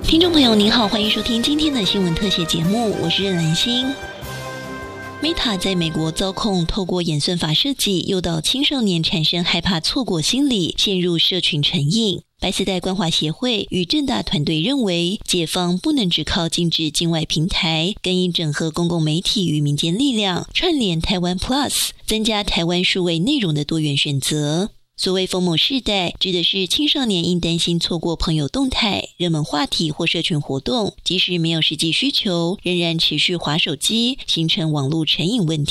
听众朋友您好，欢迎收听今天的新闻特写节目，我是任兰心。Meta 在美国遭控透过演算法设计诱导青少年产生害怕错过心理，陷入社群成瘾。白丝带关怀协会与政大团队认为，解放不能只靠禁止境外平台，更应整合公共媒体与民间力量，串联台湾 Plus， 增加台湾数位内容的多元选择。所谓疯魔世代，指的是青少年因担心错过朋友动态、热门话题或社群活动，即使没有实际需求，仍然持续滑手机，形成网络成瘾问题。